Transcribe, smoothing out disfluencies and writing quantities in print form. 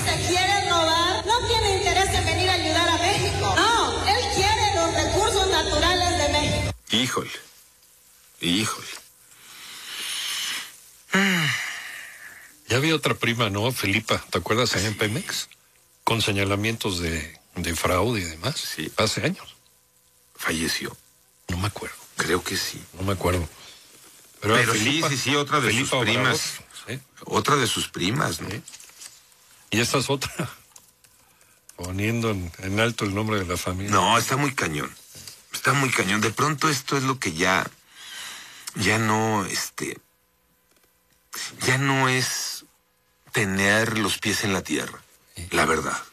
se quiere robar no tiene interés en venir a ayudar a México. No, él quiere los recursos naturales de México. Híjole. Ya había otra prima, ¿no? Felipa, ¿te acuerdas allá en Pemex? Con señalamientos de fraude y demás. Sí. Hace años. Falleció. No me acuerdo. Creo que sí. No me acuerdo. Pero Felipa, sí, otra de Felipa sus primas. Obrador, ¿sí? Otra de sus primas, ¿no? Sí. Y esta es otra. Poniendo en alto el nombre de la familia. No, está muy cañón. Está muy cañón. De pronto esto es lo que ya no es tener los pies en la tierra, la verdad.